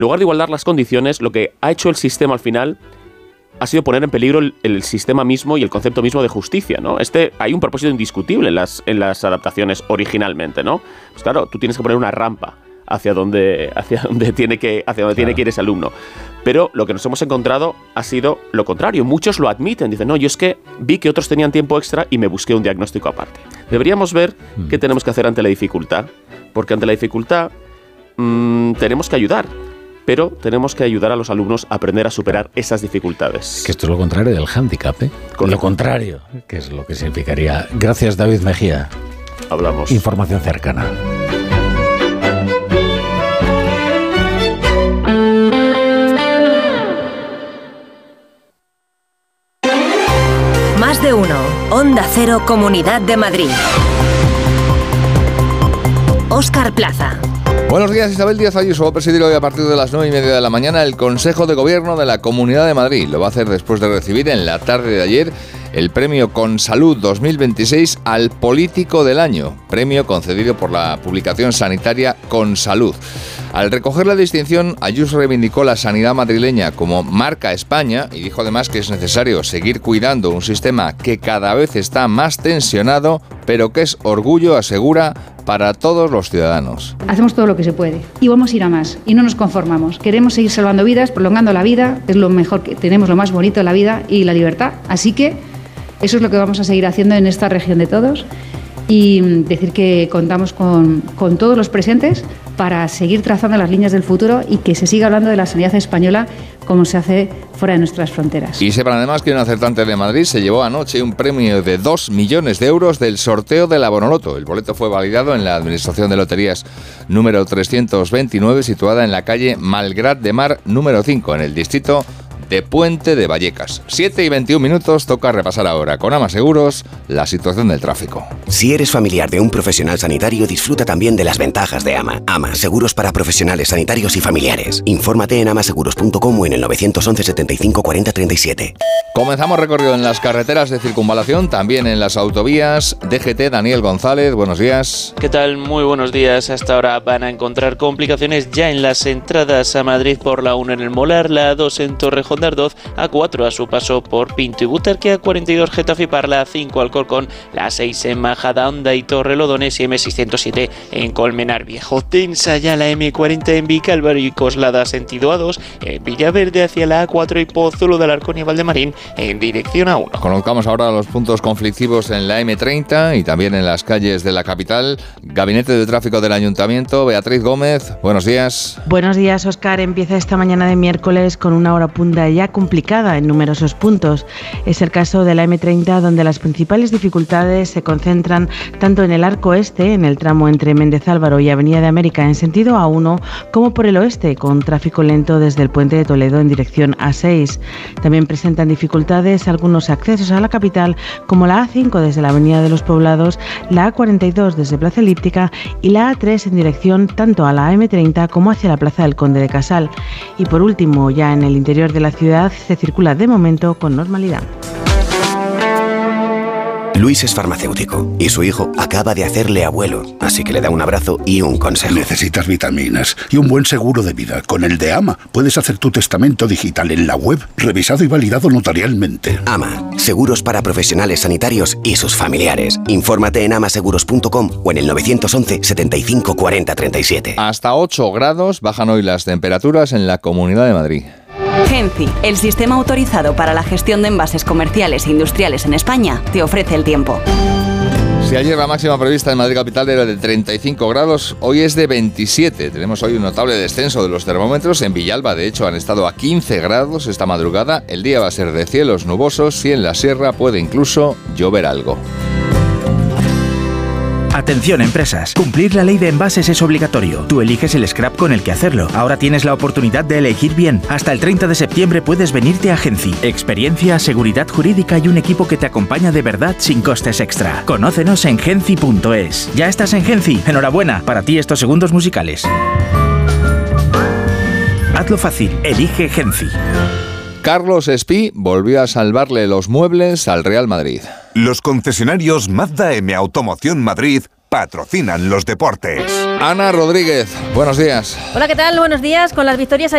lugar de igualar las condiciones, lo que ha hecho el sistema al final ha sido poner en peligro el sistema mismo y el concepto mismo de justicia, ¿no? Hay un propósito indiscutible en las adaptaciones originalmente, ¿no? Pues claro, tú tienes que poner una rampa hacia donde tiene que ir ese alumno. Pero lo que nos hemos encontrado ha sido lo contrario. Muchos lo admiten, dicen, no, yo es que vi que otros tenían tiempo extra y me busqué un diagnóstico aparte. Deberíamos ver qué tenemos que hacer ante la dificultad, porque ante la dificultad tenemos que ayudar. Pero tenemos que ayudar a los alumnos a aprender a superar esas dificultades. Que esto es lo contrario del hándicap, ¿eh? Con lo contrario, que es lo que significaría. Gracias, David Mejía. Hablamos. Información cercana. Más de uno. Onda Cero, Comunidad de Madrid. Óscar Plaza. Buenos días. Isabel Díaz Ayuso va a presidir hoy a partir de las 9:30 de la mañana el Consejo de Gobierno de la Comunidad de Madrid. Lo va a hacer después de recibir en la tarde de ayer el premio Consalud 2026 al Político del Año, premio concedido por la publicación sanitaria Consalud. Al recoger la distinción, Ayuso reivindicó la sanidad madrileña como marca España y dijo además que es necesario seguir cuidando un sistema que cada vez está más tensionado, pero que es orgullo, asegura, para todos los ciudadanos. Hacemos todo lo que se puede y vamos a ir a más y no nos conformamos. Queremos seguir salvando vidas, prolongando la vida, es lo mejor que tenemos, lo más bonito de la vida y la libertad. Así que eso es lo que vamos a seguir haciendo en esta región de todos y decir que contamos con todos los presentes para seguir trazando las líneas del futuro y que se siga hablando de la sanidad española como se hace fuera de nuestras fronteras. Y sepan además que un acertante de Madrid se llevó anoche un premio de 2 millones de euros del sorteo de la Bonoloto. El boleto fue validado en la Administración de Loterías número 329, situada en la calle Malgrat de Mar número 5, en el distrito de Puente de Vallecas. 7:21, toca repasar ahora con AMA Seguros la situación del tráfico. Si eres familiar de un profesional sanitario, disfruta también de las ventajas de AMA. AMA, seguros para profesionales sanitarios y familiares. Infórmate en amaseguros.com o en el 911 75 40 37. Comenzamos recorrido en las carreteras de circunvalación, también en las autovías. DGT, Daniel González, buenos días. ¿Qué tal? Muy buenos días. Hasta ahora van a encontrar complicaciones ya en las entradas a Madrid por la 1 en el Molar, la 2 en Torrejón de Ardoz, A4 a su paso por Pinto y Butarque, A42 Getafe y Parla, A5 Alcorcón, la 6 en Majadahonda y Torrelodones y M607 en Colmenar Viejo. Tensa ya la M40 en Vicálvaro y Coslada sentido A2, en Villaverde hacia la A4 y Pozuelo de Alarcón y Valdemarín en dirección A1. Conozcamos ahora los puntos conflictivos en la M30 y también en las calles de la capital. Gabinete de Tráfico del Ayuntamiento, Beatriz Gómez, buenos días. Buenos días, Óscar. Empieza esta mañana de miércoles con una hora punta ya complicada en numerosos puntos. Es el caso de la M30, donde las principales dificultades se concentran tanto en el arco este, en el tramo entre Méndez Álvaro y Avenida de América en sentido A1, como por el oeste, con tráfico lento desde el Puente de Toledo en dirección A6. También presentan dificultades algunos accesos a la capital, como la A5 desde la Avenida de los Poblados, la A42 desde Plaza Elíptica y la A3 en dirección tanto a la M30 como hacia la Plaza del Conde de Casal. Y por último, ya en el interior de la ciudad se circula de momento con normalidad. Luis es farmacéutico y su hijo acaba de hacerle abuelo, así que le da un abrazo y un consejo. Necesitas vitaminas y un buen seguro de vida. Con el de AMA puedes hacer tu testamento digital en la web, revisado y validado notarialmente. AMA, seguros para profesionales sanitarios y sus familiares. Infórmate en amaseguros.com o en el 911 75 40 37. Hasta 8 grados bajan hoy las temperaturas en la Comunidad de Madrid. Genci, el sistema autorizado para la gestión de envases comerciales e industriales en España, te ofrece el tiempo. Si ayer la máxima prevista en Madrid capital era de 35 grados, hoy es de 27. Tenemos hoy un notable descenso de los termómetros. En Villalba, de hecho, han estado a 15 grados esta madrugada. El día va a ser de cielos nubosos y en la sierra puede incluso llover algo. Atención empresas, cumplir la ley de envases es obligatorio. Tú eliges el scrap con el que hacerlo. Ahora tienes la oportunidad de elegir bien. Hasta el 30 de septiembre puedes venirte a Genci. Experiencia, seguridad jurídica y un equipo que te acompaña de verdad sin costes extra. Conócenos en genci.es. ¿Ya estás en Genci? Enhorabuena, para ti estos segundos musicales. Hazlo fácil, elige Genci. Carlos Espí volvió a salvarle los muebles al Real Madrid. Los concesionarios Mazda M Automoción Madrid patrocinan los deportes. Ana Rodríguez, buenos días. Hola, ¿qué tal? Buenos días. Con las victorias